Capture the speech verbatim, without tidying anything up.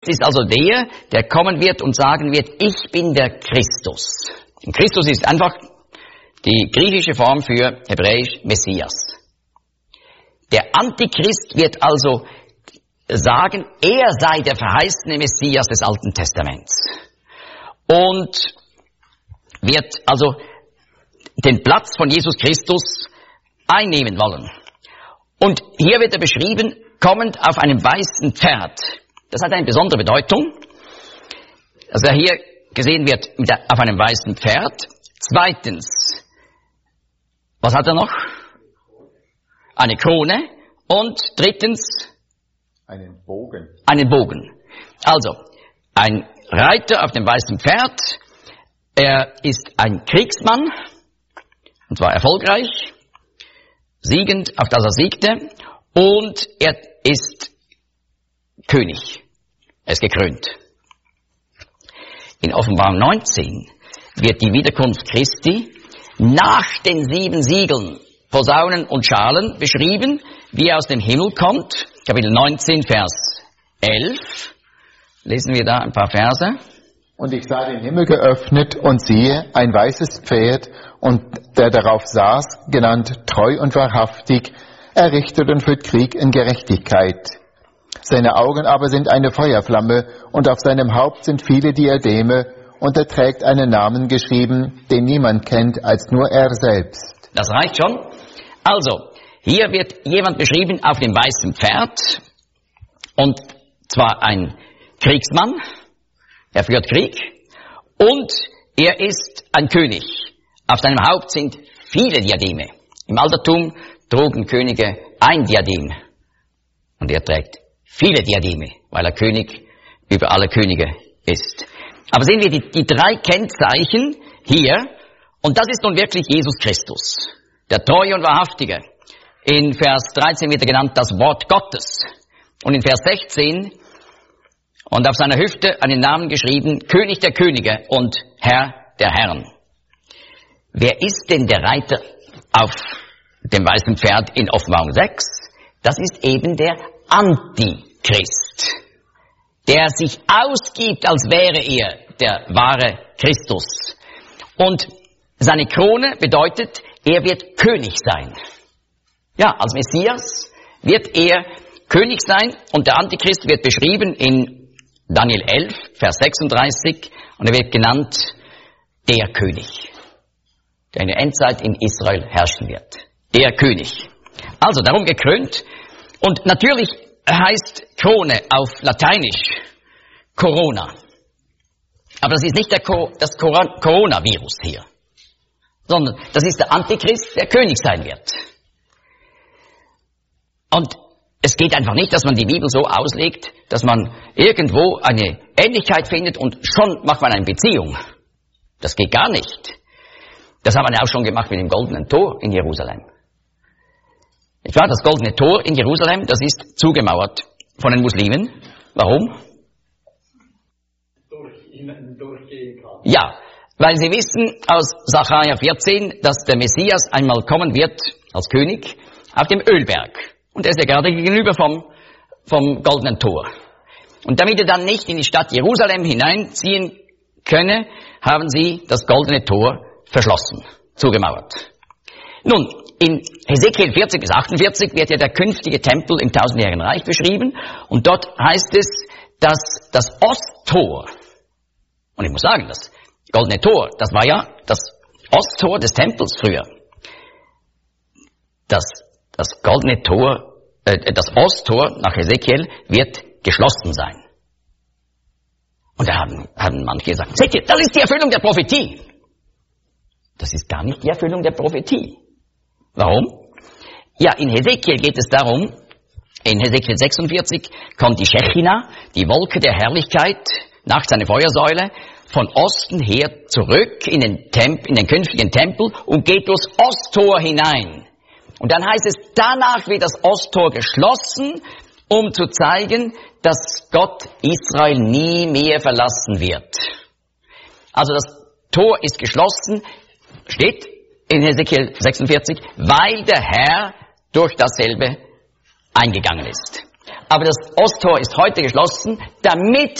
ist also der, der kommen wird und sagen wird, ich bin der Christus. Und Christus ist einfach die griechische Form für hebräisch Messias. Der Antichrist wird also sagen, er sei der verheißene Messias des Alten Testaments. Und wird also den Platz von Jesus Christus einnehmen wollen. Und hier wird er beschrieben, kommend auf einem weißen Pferd. Das hat eine besondere Bedeutung, dass er hier gesehen wird mit der, auf einem weißen Pferd. Zweitens, was hat er noch? Eine Krone. Und drittens, einen Bogen. Einen Bogen. Also, ein Reiter auf dem weißen Pferd. Er ist ein Kriegsmann, und zwar erfolgreich, siegend, auf das er siegte, und er ist König. Er ist gekrönt. In Offenbarung neunzehn wird die Wiederkunft Christi nach den sieben Siegeln, Posaunen und Schalen beschrieben, wie er aus dem Himmel kommt. Kapitel neunzehn, Vers elf. Lesen wir da ein paar Verse. Und ich sah den Himmel geöffnet und siehe, ein weißes Pferd, und der darauf saß, genannt treu und wahrhaftig, errichtet und führt Krieg in Gerechtigkeit. Seine Augen aber sind eine Feuerflamme, und auf seinem Haupt sind viele Diademe, und er trägt einen Namen geschrieben, den niemand kennt, als nur er selbst. Das reicht schon. Also, hier wird jemand beschrieben auf dem weißen Pferd, und zwar ein Kriegsmann. Er führt Krieg und er ist ein König. Auf seinem Haupt sind viele Diademe. Im Altertum trugen Könige ein Diadem und er trägt viele Diademe, weil er König über alle Könige ist. Aber sehen wir die, die drei Kennzeichen hier, und das ist nun wirklich Jesus Christus, der Treue und Wahrhaftige. In Vers dreizehn wird er genannt das Wort Gottes und in Vers sechzehn und auf seiner Hüfte einen Namen geschrieben, König der Könige und Herr der Herren. Wer ist denn der Reiter auf dem weißen Pferd in Offenbarung sechs? Das ist eben der Antichrist, der sich ausgibt, als wäre er der wahre Christus. Und seine Krone bedeutet, er wird König sein. Ja, als Messias wird er König sein und der Antichrist wird beschrieben in Daniel elf, Vers sechsunddreißig, und er wird genannt der König, der in der Endzeit in Israel herrschen wird. Der König. Also darum gekrönt. Und natürlich heißt Krone auf Lateinisch Corona. Aber das ist nicht der Co- das Cor- Coronavirus hier, sondern das ist der Antichrist, der König sein wird. Und es geht einfach nicht, dass man die Bibel so auslegt, dass man irgendwo eine Ähnlichkeit findet und schon macht man eine Beziehung. Das geht gar nicht. Das haben wir auch schon gemacht mit dem Goldenen Tor in Jerusalem. Ich war das Goldene Tor in Jerusalem, das ist zugemauert von den Muslimen. Warum? Ja, weil sie wissen aus Sacharja vierzehn, dass der Messias einmal kommen wird als König auf dem Ölberg. Und er ist ja gerade gegenüber vom, vom Goldenen Tor. Und damit er dann nicht in die Stadt Jerusalem hineinziehen könne, haben sie das Goldene Tor verschlossen, zugemauert. Nun, in Hesekiel vierzig bis achtundvierzig wird ja der künftige Tempel im tausendjährigen Reich beschrieben. Und dort heißt es, dass das Osttor, und ich muss sagen, das Goldene Tor, das war ja das Osttor des Tempels früher. Das, das Goldene Tor, äh, das Osttor nach Hesekiel wird geschlossen sein. Und da haben, haben manche gesagt, seht ihr, das ist die Erfüllung der Prophetie. Das ist gar nicht die Erfüllung der Prophetie. Warum? Ja, in Hesekiel geht es darum, in Hesekiel sechsundvierzig kommt die Schechina, die Wolke der Herrlichkeit, nachts eine Feuersäule, von Osten her zurück in den, Temp- in den künftigen Tempel und geht durchs Osttor hinein. Und dann heißt es, danach wird das Osttor geschlossen, um zu zeigen, dass Gott Israel nie mehr verlassen wird. Also das Tor ist geschlossen, steht in Hesekiel sechsundvierzig, weil der Herr durch dasselbe eingegangen ist. Aber das Osttor ist heute geschlossen, damit